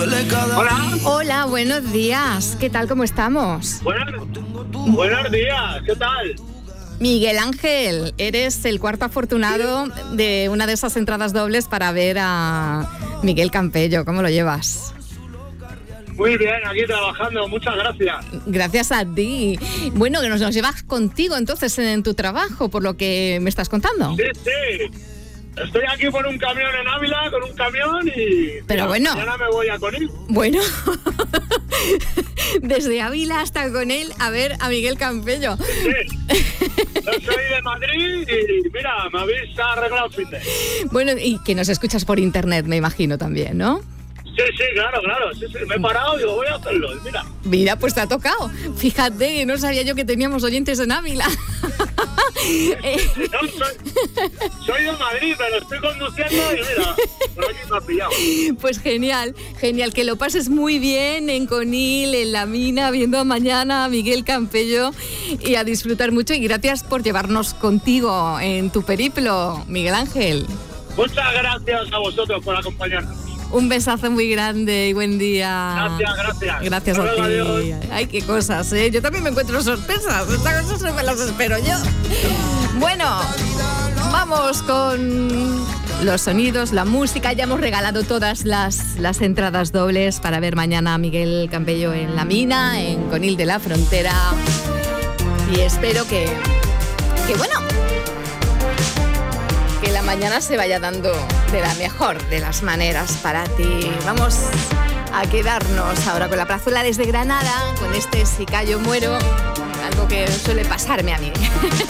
Hola. Hola, buenos días. ¿Qué tal? ¿Cómo estamos? Buenos días. ¿Qué tal? Miguel Ángel, eres el cuarto afortunado de una de esas entradas dobles para ver a Miguel Campello. ¿Cómo lo llevas? Muy bien, aquí trabajando. Muchas gracias. Gracias a ti. Bueno, que nos llevas contigo entonces en tu trabajo, por lo que me estás contando. Sí. Estoy aquí por un camión en Ávila, con un camión y... Pero bueno. Mañana me voy a Conil. Bueno, desde Ávila hasta Conil a ver a Miguel Campello. Sí. Yo soy de Madrid y mira, me habéis arreglado el fin de... Bueno, y que nos escuchas por internet, me imagino también, ¿no? Sí, claro. Sí, me he parado y digo, voy a hacerlo. Mira, pues te ha tocado. Fíjate, no sabía yo que teníamos oyentes en Ávila. No, soy de Madrid, pero estoy conduciendo y mira, por aquí me ha pillado. Pues genial, que lo pases muy bien en Conil, en La Mina, viendo mañana a Miguel Campello y a disfrutar mucho. Y gracias por llevarnos contigo en tu periplo, Miguel Ángel. Muchas gracias a vosotros por acompañarnos. Un besazo muy grande y buen día. Gracias. Gracias a ti. Adiós. Ay, qué cosas, ¿eh? Yo también me encuentro sorpresas. Estas cosas no me las espero yo. Bueno, vamos con los sonidos, la música. Ya hemos regalado todas las entradas dobles para ver mañana a Miguel Campello en La Mina, en Conil de la Frontera. Y espero que bueno, que la mañana se vaya dando de la mejor de las maneras para ti. Vamos a quedarnos ahora con la plazuela desde Granada, con este Si callo muero, algo que suele pasarme a mí.